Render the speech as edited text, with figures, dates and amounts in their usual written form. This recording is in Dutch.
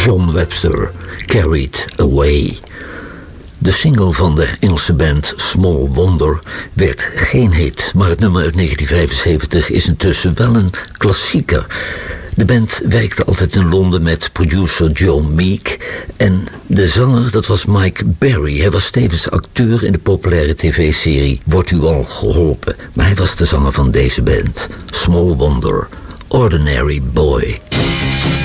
John Webster, Carried Away. De single van de Engelse band Small Wonder werd geen hit, maar het nummer uit 1975 is intussen wel een klassieker. De band werkte altijd in Londen met producer Joe Meek en de zanger, dat was Mike Berry. Hij was tevens acteur in de populaire tv-serie Wordt u al geholpen, maar hij was de zanger van deze band, Small Wonder, Ordinary Boy.